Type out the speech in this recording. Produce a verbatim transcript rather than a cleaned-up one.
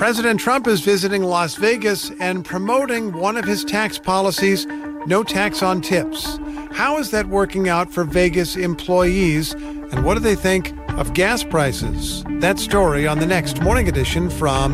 President Trump is visiting Las Vegas and promoting one of his tax policies, no tax on tips. How is that working out for Vegas employees, and what do they think of gas prices? That story on the next Morning Edition from